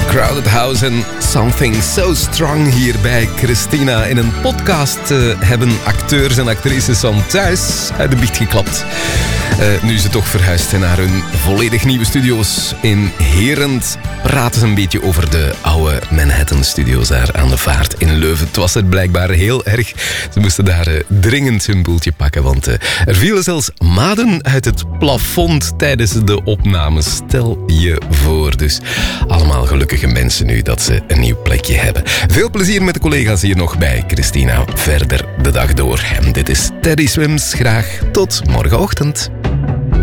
Crowded House en Something So Strong hier bij Christina. In een podcast hebben acteurs en actrices van thuis uit de biecht geklapt. Nu ze toch verhuisd zijn naar hun volledig nieuwe studio's in Herent, praten ze een beetje over de oude Manhattan-studio's daar aan de Vaart in Leuven. Het was er blijkbaar heel erg. Ze moesten daar dringend hun boeltje pakken, want er vielen zelfs maden uit het plafond tijdens de opnames. Stel je voor. Dus allemaal gelukkige mensen nu dat ze een nieuw plekje hebben. Veel plezier met de collega's hier nog bij Christina. Verder de dag door. En dit is Teddy Swims. Graag tot morgenochtend.